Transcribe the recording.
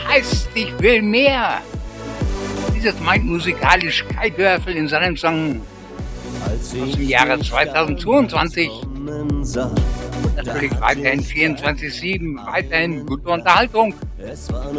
heißt, ich will mehr. Dieses meint musikalisch Kai Dörfel in seinem Song aus dem Jahre 2022. Und natürlich weiterhin 24/7, weiterhin gute Unterhaltung.